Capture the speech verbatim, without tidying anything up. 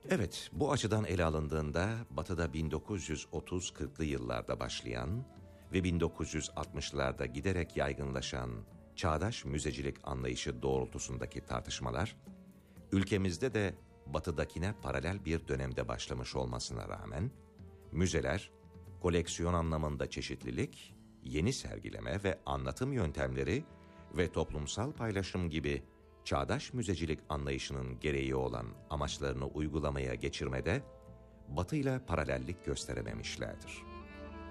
Evet, bu açıdan ele alındığında Batı'da bin dokuz yüz otuz kırklı yıllarda başlayan ve bin dokuz yüz altmışlarda giderek yaygınlaşan çağdaş müzecilik anlayışı doğrultusundaki tartışmalar, ülkemizde de Batı'dakine paralel bir dönemde başlamış olmasına rağmen, müzeler, koleksiyon anlamında çeşitlilik, yeni sergileme ve anlatım yöntemleri ve toplumsal paylaşım gibi çağdaş müzecilik anlayışının gereği olan amaçlarını uygulamaya geçirmede Batı'yla paralellik gösterememişlerdir.